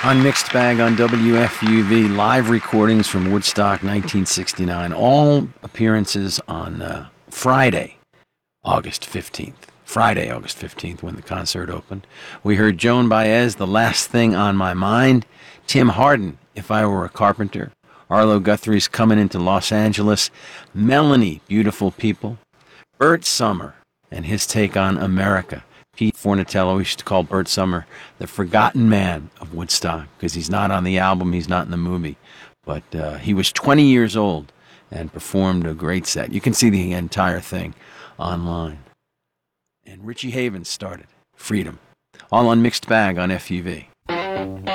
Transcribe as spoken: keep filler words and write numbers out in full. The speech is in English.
On Mixed Bag on W F U V, live recordings from Woodstock nineteen sixty-nine. All appearances on uh, Friday, August fifteenth. Friday, August fifteenth, when the concert opened. We heard Joan Baez, The Last Thing on My Mind. Tim Hardin, If I Were a Carpenter. Arlo Guthrie's Coming into Los Angeles. Melanie, Beautiful People. Bert Summer and his take on America. Pete Fornatello, we used to call Bert Summer the forgotten man of Woodstock because he's not on the album, he's not in the movie. But uh, he was twenty years old and performed a great set. You can see the entire thing online. And Richie Havens started Freedom. All on Mixed Bag on F U V.